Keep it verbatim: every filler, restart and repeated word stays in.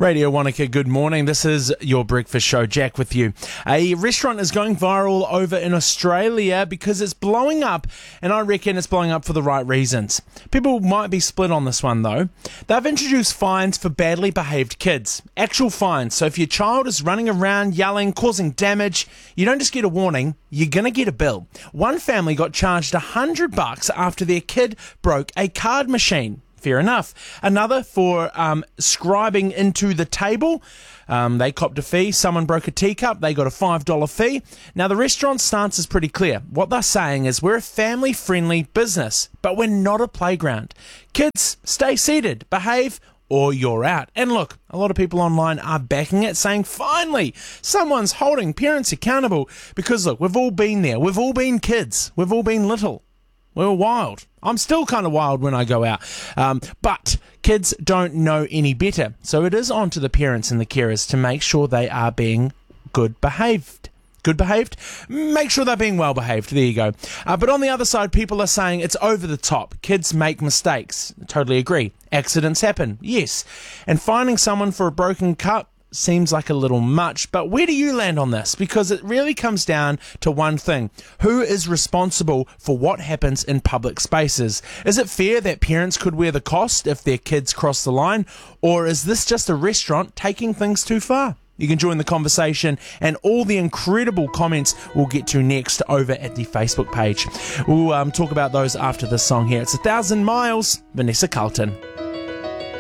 Radio Wanaka, good morning. This is your breakfast show. Jack with you. A restaurant is going viral over in Australia because it's blowing up, and I reckon it's blowing up for the right reasons. People might be split on this one, though. They've introduced fines for badly behaved kids. Actual fines. So if your child is running around, yelling, causing damage, you don't just get a warning, you're going to get a bill. One family got charged a hundred bucks after their kid broke a card machine. Fair enough. Another for um, scribing into the table. Um, they copped a fee. Someone broke a teacup. They got a five dollar fee. Now, the restaurant's stance is pretty clear. What they're saying is we're a family-friendly business, but we're not a playground. Kids, stay seated, behave, or you're out. And look, a lot of people online are backing it, saying, finally, someone's holding parents accountable. Because, look, we've all been there. We've all been kids. We've all been little. We were wild. I'm still kind of wild when I go out. Um, but kids don't know any better. So it is on to the parents and the carers to make sure they are being good behaved. Good behaved? Make sure they're being well behaved. There you go. Uh, but on the other side, people are saying it's over the top. Kids make mistakes. Totally agree. Accidents happen. Yes. And finding someone for a broken cup seems like a little much, but where do you land on this? Because it really comes down to one thing. Who is responsible for what happens in public spaces? Is it fair that parents could wear the cost if their kids cross the line? Or is this just a restaurant taking things too far? You can join the conversation, and all the incredible comments we'll get to next over at the Facebook page. We'll um, talk about those after this song here. It's A Thousand Miles, Vanessa Carlton.